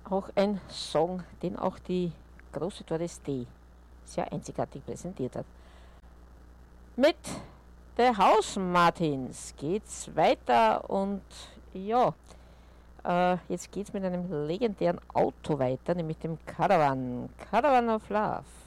Auch ein Song, den auch die große Doris Day sehr einzigartig präsentiert hat. Mit The House Martins geht's weiter und ja, jetzt geht's mit einem legendären Auto weiter, nämlich dem Caravan of Love.